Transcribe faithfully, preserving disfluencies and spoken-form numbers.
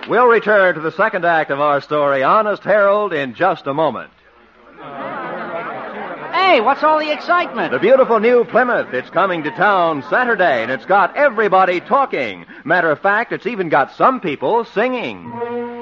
We'll return to the second act of our story, Honest Harold, in just a moment. Hey, what's all the excitement? The beautiful new Plymouth. It's coming to town Saturday, and it's got everybody talking. Matter of fact, it's even got some people singing.